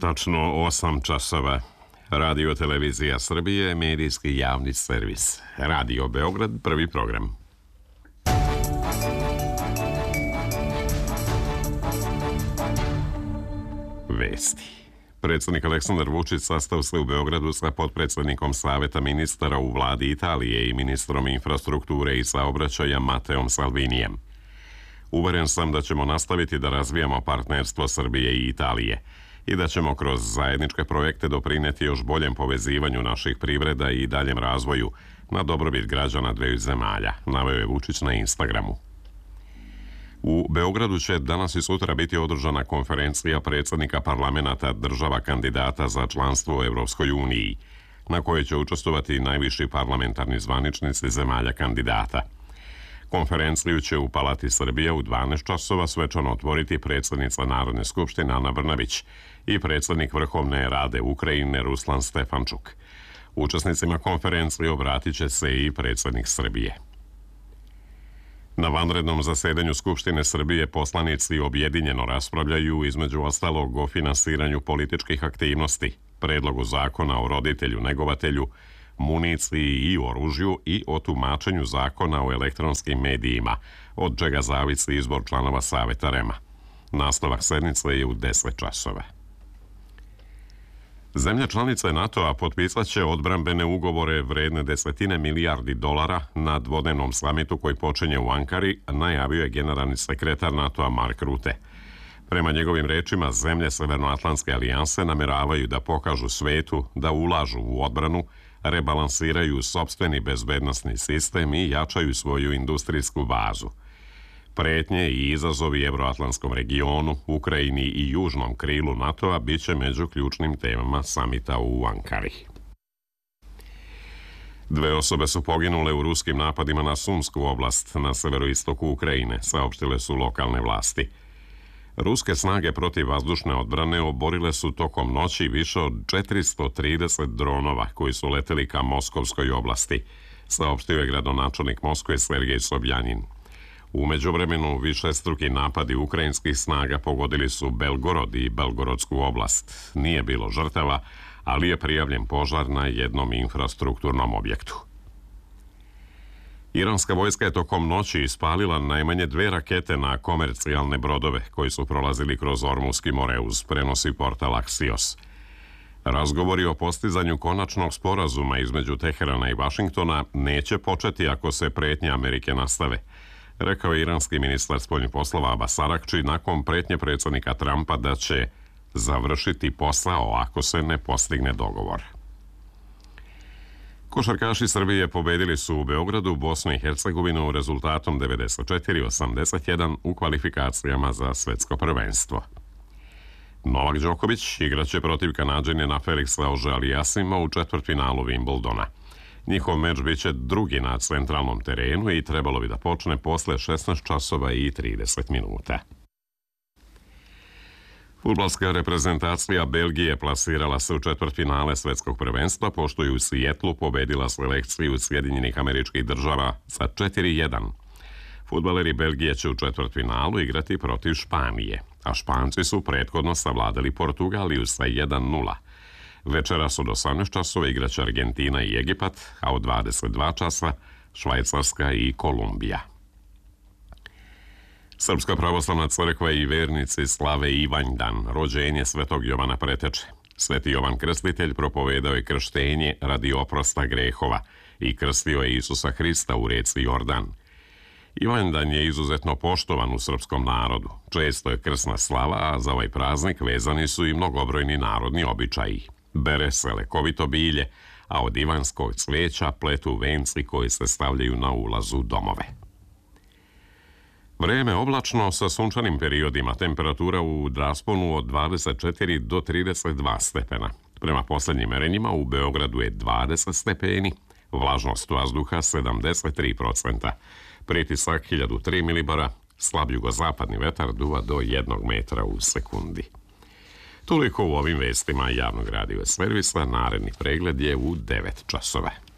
Tačno 8 časova. Radio Televizija Srbije, medijski javni servis. Radio Beograd, prvi program. Vesti. Predsjednik Aleksandar Vučić sastao se u Beogradu sa potpredsjednikom Saveta ministara u vladi Italije i ministrom infrastrukture i saobraćaja Mateom Salvinijem. Uveren sam da ćemo nastaviti da razvijamo partnerstvo Srbije i Italije i da ćemo kroz zajedničke projekte doprineti još boljem povezivanju naših privreda i daljem razvoju na dobrobit građana dveju zemalja, naveo je Vučić na Instagramu. U Beogradu će danas i sutra biti održana konferencija predsjednika parlamenata država kandidata za članstvo u Evropskoj uniji, na kojoj će učestvovati najviši parlamentarni zvaničnici zemalja kandidata. Konferenciju će u Palati Srbije u 12 časova svečano otvoriti predsjednica Narodne skupštine Ana Brnabić i predsjednik Vrhovne Rade Ukrajine Ruslan Stefančuk. Učesnicima konferencije obratit će se i predsjednik Srbije. Na vanrednom zasedanju Skupštine Srbije poslanici objedinjeno raspravljaju između ostalog o finansiranju političkih aktivnosti, predlogu zakona o roditelju negovatelju, municiji i oružju i o tumačenju zakona o elektronskim medijima, od čega zavisi izbor članova Saveta REM-a. Nastavak sednice je u 10 časova. Zemlje članice NATO-a potpisat će odbrambene ugovore vredne $10 milijardi na dvodnevnom samitu koji počinje u Ankari, najavio je generalni sekretar NATO-a Mark Rutte. Prema njegovim rečima, zemlje Severnoatlantske alijanse nameravaju da pokažu svetu da ulažu u odbranu, rebalansiraju sopstveni bezbednosni sistem i jačaju svoju industrijsku bazu. Pretnje i izazovi Evroatlantskom regionu, Ukrajini i južnom krilu NATO-a bit će među ključnim temama samita u Ankari. 2 osobe su poginule u ruskim napadima na Sumsku oblast na severoistoku Ukrajine, saopštile su lokalne vlasti. Ruske snage protivvazdušne odbrane oborile su tokom noći više od 430 dronova koji su leteli ka Moskovskoj oblasti, saopštio je gradonačelnik Moskve Sergej Sobjanin. U međuvremenu višestruki napadi ukrajinskih snaga pogodili su Belgorod i Belgorodsku oblast. Nije bilo žrtava, ali je prijavljen požar na jednom infrastrukturnom objektu. Iranska vojska je tokom noći ispalila najmanje 2 rakete na komercijalne brodove koji su prolazili kroz Ormuski Moreuz, prenosi portal Axios. Razgovori o postizanju konačnog sporazuma između Teherana i Vašingtona neće početi ako se pretnje Amerike nastave, rekao je iranski ministar spoljnih poslova Abbas Arakči nakon pretnje predsjednika Trumpa da će završiti posao ako se ne postigne dogovor. Košarkaši Srbije pobedili su u Beogradu Bosnu i Hercegovinu rezultatom 94-81 u kvalifikacijama za svetsko prvenstvo. Novak Đoković igraće protiv Kanađanina Felixa Auger-Aliassima u četvrtfinalu Wimbledona. Njihov meč biće drugi na centralnom terenu i trebalo bi da počne posle 16 časova i 30 minuta. Fudbalska reprezentacija Belgije plasirala se u četvrtfinale svetskog prvenstva pošto je u Sijetlu pobedila selekciju Sjedinjenih Američkih Država sa 4-1. Fudbaleri Belgije će u četvrtfinalu igrati protiv Španije, a Španci su prethodno savladali Portugaliju sa 1-0. Večeras od 18 časova igraće Argentina i Egipat, a od 22 časa Švajcarska i Kolumbija. Srpska pravoslavna crkva i vernici slave Ivanjdan, rođenje svetog Jovana Preteče. Sveti Jovan Krstitelj propovedao je krštenje radi oprosta grehova i krstio je Isusa Hrista u reci Jordan. Ivanjdan je izuzetno poštovan u srpskom narodu. Često je krsna slava, a za ovaj praznik vezani su i mnogobrojni narodni običaji. Bere se lekovito bilje, a od ivanjskog cveća pletu venci koji se stavljaju na ulazu u domove. Vreme oblačno sa sunčanim periodima, temperatura u rasponu od 24 do 32 stepena. Prema posljednjim merenjima u Beogradu je 20 stepeni, vlažnost vazduha 73%, pritisak 1003 milibara, slab jugozapadni vetar duva do 1 metra u sekundi. Toliko u ovim vestima javnog radio servisa, naredni pregled je u 9 časova.